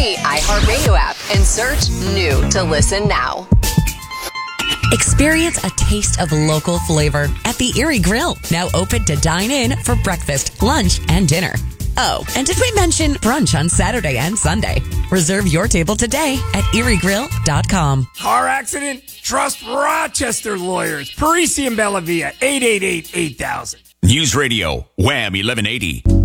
free iHeartRadio app and search New to listen now. Experience a taste of local flavor at the Erie Grill, now open to dine in for breakfast, lunch, and dinner. Oh, and did we mention brunch on Saturday and Sunday? Reserve your table today at eriegrill.com. Car accident? Trust Rochester Lawyers. Parisi and Bellavia, 888-8000. News Radio, Wham 1180.